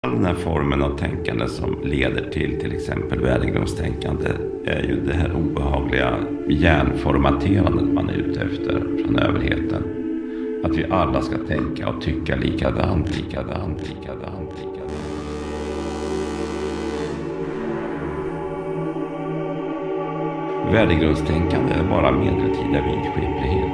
Den här formen av tänkande som leder till exempel värdegrundstänkande är ju det här obehagliga hjärnformaterandet man är ute efter från överheten. Att vi alla ska tänka och tycka likadant. Värdegrundstänkande är bara medeltida vidskeplighet.